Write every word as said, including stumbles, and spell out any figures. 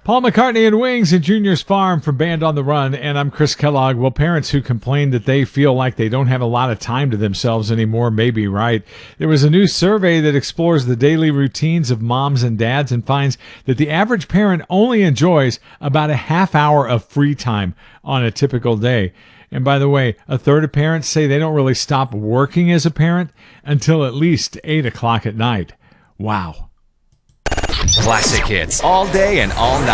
Paul McCartney and Wings at Junior's Farm from Band on the Run, and I'm Chris Kellogg. Well, parents who complain that they feel like they don't have a lot of time to themselves anymore may be right. There was a new survey that explores the daily routines of moms and dads and finds that the average parent only enjoys about a half hour of free time on a typical day. And by the way, a third of parents say they don't really stop working as a parent until at least eight o'clock at night. Wow. Classic hits all day and all night.